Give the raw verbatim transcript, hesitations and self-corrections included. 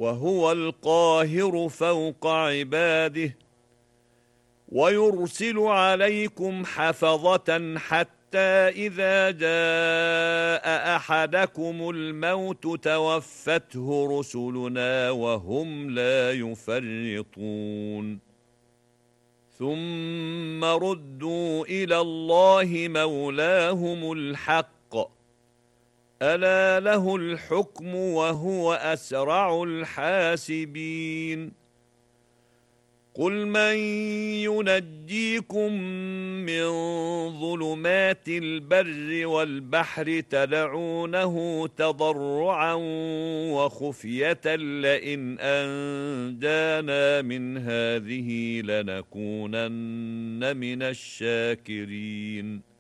وهو القاهر فوق عباده ويرسل عليكم حفظة حتى إذا جاء أحدكم الموت توفته رسلنا وهم لا يفرطون ثم ردوا إلى الله مولاهم الحق ألا له الحكم وهو أسرع الحاسبين قل من ينجيكم من ظلمات البر والبحر تدعونه تضرعا وخفية لئن أنجانا من هذه لنكونن من الشاكرين